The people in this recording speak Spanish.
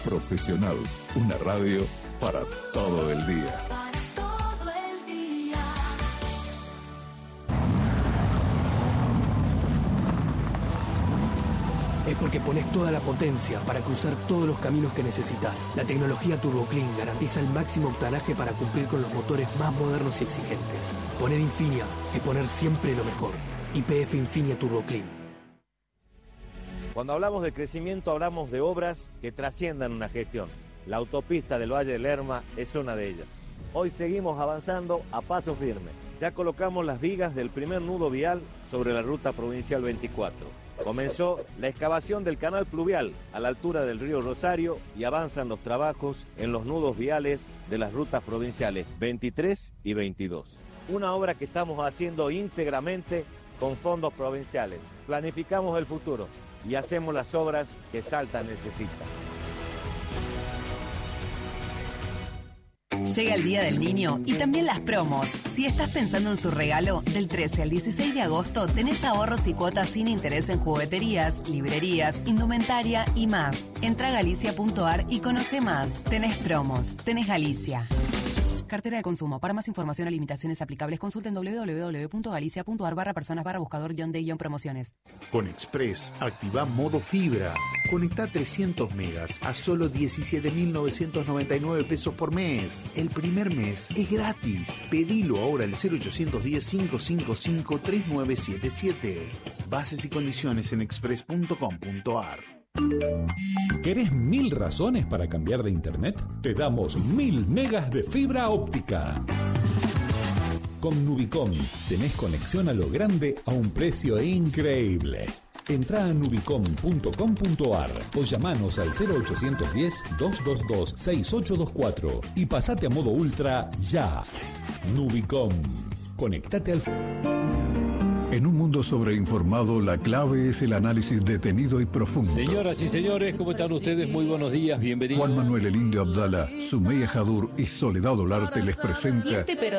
Profesional, una radio para todo el día. Es porque pones toda la potencia para cruzar todos los caminos que necesitas. La tecnología Turbo Clean garantiza el máximo octanaje para cumplir con los motores más modernos y exigentes. Poner Infinia es poner siempre lo mejor. YPF Infinia Turbo Clean. Cuando hablamos de crecimiento hablamos de obras que trasciendan una gestión. La autopista del Valle del Lerma es una de ellas. Hoy seguimos avanzando a paso firme. Ya colocamos las vigas del primer nudo vial sobre la ruta provincial 24. Comenzó la excavación del canal pluvial a la altura del río Rosario y avanzan los trabajos en los nudos viales de las rutas provinciales 23 y 22. Una obra que estamos haciendo íntegramente con fondos provinciales. Planificamos el futuro y hacemos las obras que Salta necesita. Llega el Día del Niño y también las promos. Si estás pensando en su regalo, del 13 al 16 de agosto tenés ahorros y cuotas sin interés en jugueterías, librerías, indumentaria y más. Entra a galicia.ar y conoce más. Tenés promos, tenés Galicia. Cartera de consumo. Para más información o limitaciones aplicables, consulten www.galicia.ar/personas/buscador-de-promociones. Con Express, activa modo fibra. Conecta 300 megas a solo 17.999 pesos por mes. El primer mes es gratis. Pedilo ahora al 0810-555-3977. Bases y condiciones en express.com.ar. ¿Querés 1000 razones para cambiar de internet? Te damos 1000 megas de fibra óptica. Con Nubicom tenés conexión a lo grande a un precio increíble. Entrá a nubicom.com.ar o llamanos al 0810-222-6824 y pasate a modo ultra ya. Nubicom. Conectate al... En un mundo sobreinformado, la clave es el análisis detenido y profundo. Señoras y señores, ¿cómo están ustedes? Muy buenos días, bienvenidos. Juan Manuel El Indio Abdala, Sumeya Jadur y Soledad Olarte les presenta